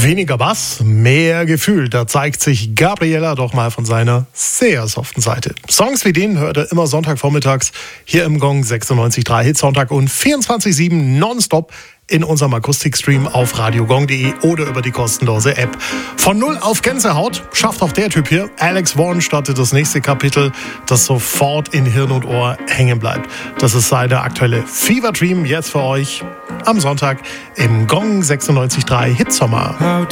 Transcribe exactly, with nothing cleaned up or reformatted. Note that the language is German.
Weniger Bass, mehr Gefühl. Da zeigt sich Gabriela doch mal von seiner sehr soften Seite. Songs wie den hört er immer Sonntagvormittags hier im Gong sechsundneunzig Komma drei Hitsonntag und vierundzwanzig sieben nonstop in unserem Akustikstream auf radiogong punkt de oder über die kostenlose App. Von null auf Gänsehaut schafft auch der Typ hier. Alex Warren startet das nächste Kapitel, das sofort in Hirn und Ohr hängen bleibt. Das ist seine aktuelle Fever Dream jetzt für euch am Sonntag im Gong sechsundneunzig Komma drei Hitsommer.